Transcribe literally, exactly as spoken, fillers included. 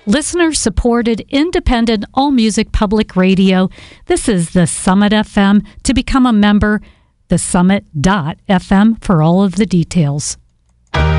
listener-supported, independent, all-music public radio. This is the Summit F M. To become a member, the summit dot f m for all of the details.